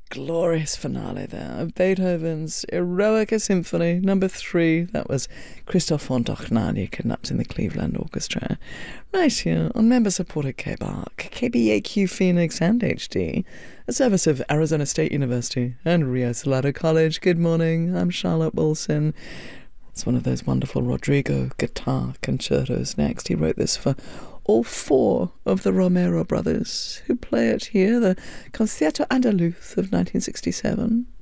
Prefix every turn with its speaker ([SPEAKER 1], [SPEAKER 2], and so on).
[SPEAKER 1] glorious finale there of Beethoven's Eroica Symphony No. 3. That was Christoph von Dohnanyi conducting the Cleveland Orchestra. Right here on member-supported KBARC, KBAQ Phoenix and HD, a service of Arizona State University and Rio Salado College. Good morning, I'm Charlotte Wilson. It's one of those wonderful Rodrigo guitar concertos next. He wrote this for all four of the Romero brothers who play it here, the Concierto Andaluz of 1967.